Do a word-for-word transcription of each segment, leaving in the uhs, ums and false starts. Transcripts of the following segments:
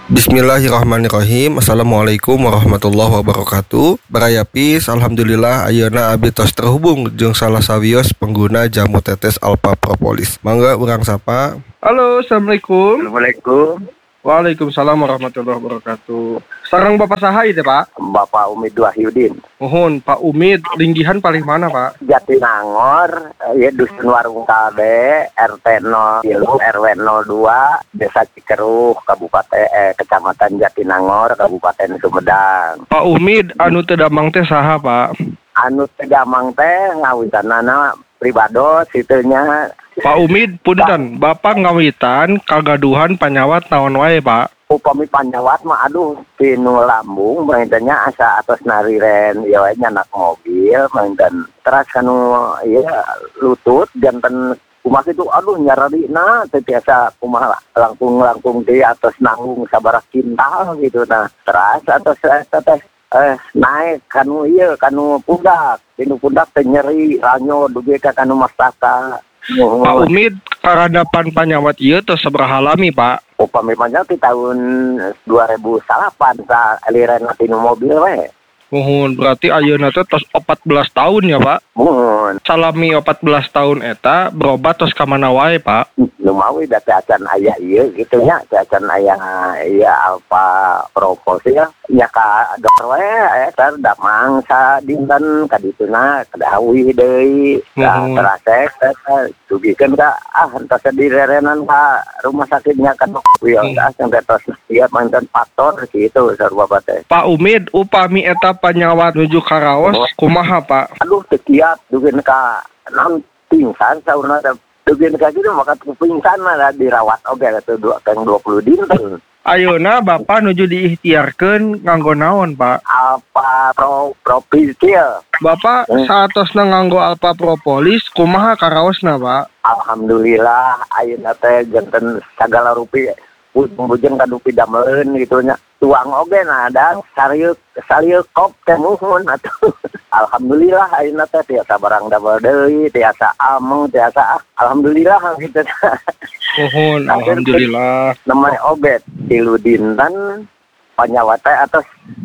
Bismillahirrahmanirrahim. Assalamualaikum warahmatullahi wabarakatuh. Barayapis, alhamdulillah ayeuna abdi tos terhubung jeung salah sawios pengguna jamu tetes Alpha Propolis. Mangga urang sapa. Halo, assalamualaikum. Assalamualaikum. Waalaikumsalam warahmatullahi wabarakatuh. Sareng Bapak saha ieu, Pak? Bapak Umid Wahyudin. Mohon Pak Umid, linggihan paling mana, Pak? Jatinangor, ya Dusun Warung Kalbe, R T nol tilu, R W nol dua, Desa Cikeruh, Kabupaten eh, Kecamatan Jatinangor, Kabupaten Sumedang. Pak Umid, anu teu damang teh saha, Pak? Anu teu damang teh ngawitanana pribados itunya. Pak Umid, punten, Bapak ngawitan kagaduhan panyawat naon wae, Pak? Upami panjawat mah aduh tinu lambung maintannya asa atas nariren ya we nyanak mobil maintan teras kanu ya lutut janten kumaha itu aduh nyararina teh biasa kumaha langkung-langkung di atas nanggung sabarak kintal gitu nah teras atas teh eh naik kanu ieu kanu pundak tinu pundak teh nyeri ranyo dugi ka kanu mastaka. Oh. Pak Umid, karadapan panyawat ieu tos sabaraha lami, Pak? Upami panjang di tahun dua ribu delapan sa aliran tinu mobil we. Mohon berarti ayeuna teh tos empat belas tahun ya, Pak? Mohon. Salami empat belas tahun eta berobat tos ka mana wae, Pak? Nu mawi da teh acan aya ieu kitu nya, teh acan aya ieu Alpha Propolis ya. Nya ka dokter we eta damang sa dinten ka dituna kadawi deui. Ka terasek eta dugikeun ka ah entos direrenan ka rumah sakitnya ka dokter ya sampai tos siap manten faktor kitu sarua teh. Pak Umid, upami eta panyawat nuju karaos kumaha, Pak? Aduh teu kiat dugeun ka naon pingsan saurna teh dugeun ka kitu maka pingsan mah dirawat oge atuh dua puluh dinten. Ayeuna Bapak nuju diikhtiarkeun nganggo naon, Pak? Alpha Pro Propolis. Bapak hmm. saatosna nganggo Alpha Propolis kumaha karaosna, Pak? Alhamdulillah ayeuna teh janten sagala rupi bujeng kadupi dameleun gitu nya. Tuang oge nah ada sarieu sarieu kop teh muhun atuh. Alhamdulillah ayeuna teh tiasa barang damel deui, tiasa ameng, tiasa alhamdulillah gitu. Mohon alhamdulillah. Namanya obat tilu dinten panyawat teh atas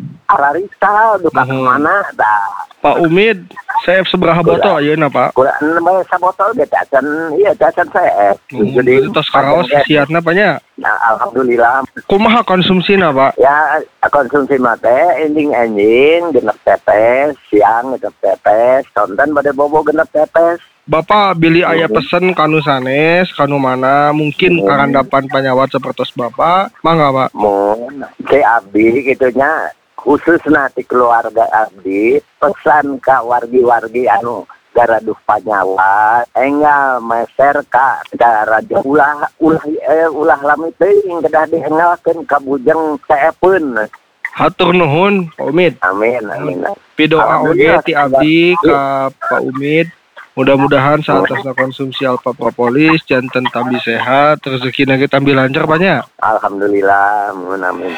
ararisa duka mana dah. Pak Umid, saya seberapa botol ayeuna, Pak? Kurang namanya sabotol ge teh acan ieu teh acan saya. Jadi tos karaos siatna apa nya? Nah, alhamdulillah. Kumaha konsumsina, Pak? Ya, konsumsi mah teh ending-ending genep tetes, siang genep tetes, sonten bade bobo genep tetes. Bapak bili aya pesen kanu sanes, kanu mana mungkin hmm. karandapan panyawat sapertos Bapak, mangga, Pak? Mun, ke abdi gitunya khusus nanti keluarga abdi pesan ka wargi-wargi anu garaduh panyawat enggal meser ka raja ulah ulah eh, ulah lami teuing kedah diengalkeun ka bujeng saepeun. Hatur nuhun Pak Umid. Amin amin. Pidoa oge ti abdi ka Pak Umid. Mudah-mudahan saat tasna konsumsi Alpha Propolis janten tambi sehat, rezekina ge tambi lancar banyak. Alhamdulillah, amin.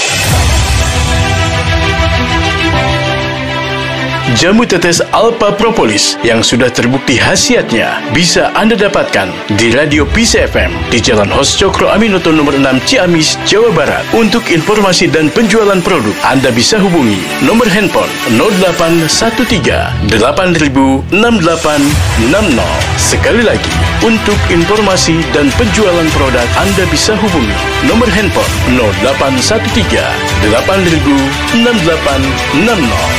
Jamu tetes Alpha Propolis yang sudah terbukti khasiatnya bisa Anda dapatkan di Radio Pisa F M di Jalan Hos Cokro Aminoto nomor enam Ciamis, Jawa Barat. Untuk informasi dan penjualan produk, Anda bisa hubungi nomor handphone nol delapan satu tiga delapan nol enam delapan enam nol. Sekali lagi, untuk informasi dan penjualan produk, Anda bisa hubungi nomor handphone nol delapan satu tiga delapan nol enam delapan enam nol.